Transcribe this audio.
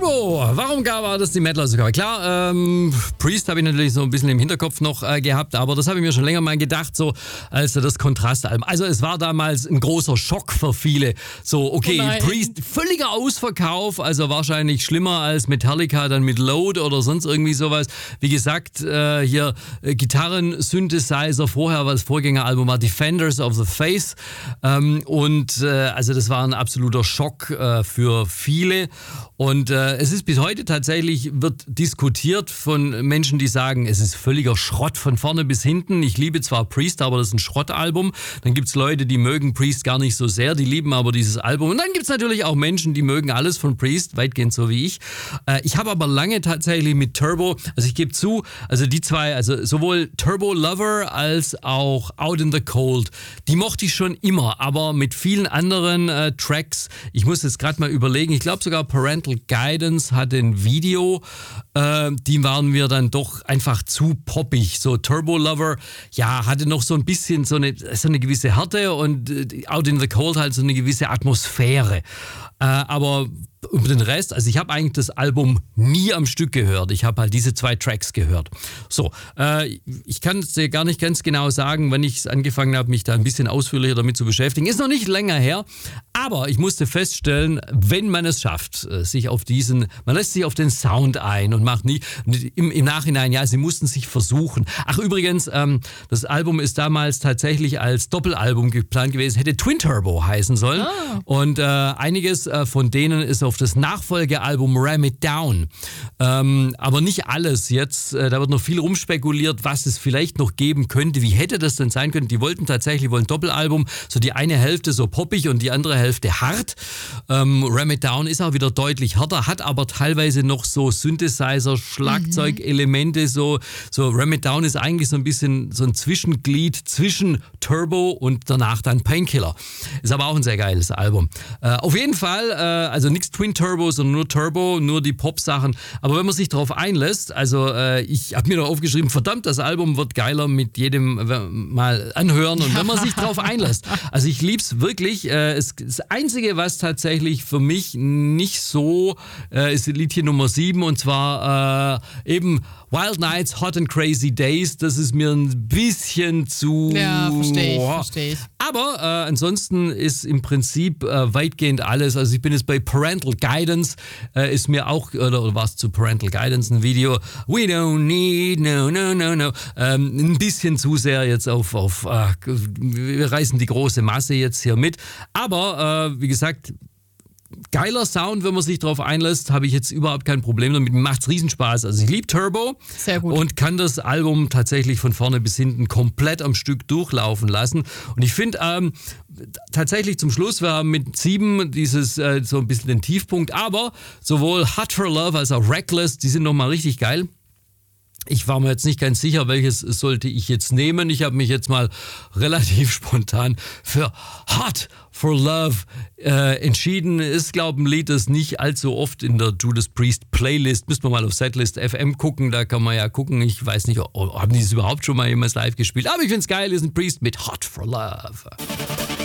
Turbo, warum war das die Mettler sogar? Klar, Priest habe ich natürlich so ein bisschen im Hinterkopf noch gehabt, aber das habe ich mir schon länger mal gedacht, so als das Kontrastalbum. Also es war damals ein großer Schock für viele. So, okay, Priest, völliger Ausverkauf, also wahrscheinlich schlimmer als Metallica dann mit Load oder sonst irgendwie sowas. Wie gesagt, hier Gitarren-Synthesizer, vorher war das Vorgängeralbum war Defenders of the Faith also das war ein absoluter Schock für viele. Und es ist bis heute tatsächlich, wird diskutiert von Menschen, die sagen, es ist völliger Schrott von vorne bis hinten. Ich liebe zwar Priest, aber das ist ein Schrottalbum. Dann gibt es Leute, die mögen Priest gar nicht so sehr, die lieben aber dieses Album. Und dann gibt es natürlich auch Menschen, die mögen alles von Priest, weitgehend so wie ich. Ich habe aber lange tatsächlich mit Turbo, also ich gebe zu, also die zwei, also sowohl Turbo Lover als auch Out in the Cold, die mochte ich schon immer, aber mit vielen anderen Tracks, ich muss jetzt gerade mal überlegen, ich glaube sogar Parental Guidance hatte ein Video, die waren mir dann doch einfach zu poppig. So Turbo Lover, ja, hatte noch so ein bisschen so eine gewisse Härte und Out in the Cold halt so eine gewisse Atmosphäre. Aber über den Rest, also ich habe eigentlich das Album nie am Stück gehört. Ich habe halt diese 2 Tracks gehört. So, ich kann es dir gar nicht ganz genau sagen, wann ich angefangen habe, mich da ein bisschen ausführlicher damit zu beschäftigen. Ist noch nicht länger her, aber ich musste feststellen, wenn man es schafft, man lässt sich auf den Sound ein und macht nie, im Nachhinein, ja, sie mussten sich versuchen. Ach übrigens, das Album ist damals tatsächlich als Doppelalbum geplant gewesen, hätte Twin Turbo heißen sollen. Oh. Und einiges von denen ist auf das Nachfolgealbum Ram It Down. Aber nicht alles jetzt. Da wird noch viel rumspekuliert, was es vielleicht noch geben könnte. Wie hätte das denn sein können? Die wollten ein Doppelalbum, so die eine Hälfte so poppig und die andere Hälfte hart. Ram It Down ist auch wieder deutlich härter, hat aber teilweise noch so Synthesizer, Schlagzeugelemente. So Ram It Down ist eigentlich so ein bisschen so ein Zwischenglied zwischen Turbo und danach dann Painkiller. Ist aber auch ein sehr geiles Album. Auf jeden Fall, also nichts Twin Turbo, sondern nur Turbo, nur die Pop-Sachen. Aber wenn man sich darauf einlässt, also ich habe mir noch aufgeschrieben, verdammt, das Album wird geiler mit jedem mal anhören. Und wenn man sich darauf einlässt, also ich lieb's wirklich. Das Einzige, was tatsächlich für mich nicht so ist Lied hier Nummer 7 und zwar eben Wild Nights, Hot and Crazy Days. Das ist mir ein bisschen zu... Ja, verstehe ich. Aber ansonsten ist im Prinzip weitgehend alles. Also ich bin jetzt bei Parental Guidance, ist mir auch, oder war es zu Parental Guidance ein Video, We don't need, no. Ein bisschen zu sehr jetzt wir reißen die große Masse jetzt hier mit. Aber wie gesagt, geiler Sound, wenn man sich darauf einlässt, habe ich jetzt überhaupt kein Problem damit. Mir macht's Riesenspaß. Also ich liebe Turbo. Sehr gut. Und kann das Album tatsächlich von vorne bis hinten komplett am Stück durchlaufen lassen. Und ich finde tatsächlich zum Schluss, wir haben mit 7 dieses so ein bisschen den Tiefpunkt, aber sowohl Hot for Love als auch Reckless, die sind nochmal richtig geil. Ich war mir jetzt nicht ganz sicher, welches sollte ich jetzt nehmen. Ich habe mich jetzt mal relativ spontan für Hot for Love entschieden. Ist, glaube ich, ein Lied, das nicht allzu oft in der Judas Priest Playlist, müsste man mal auf Setlist FM gucken, da kann man ja gucken. Ich weiß nicht, haben die es überhaupt schon mal jemals live gespielt. Aber ich finde es geil, ist ein Priest mit Hot for Love.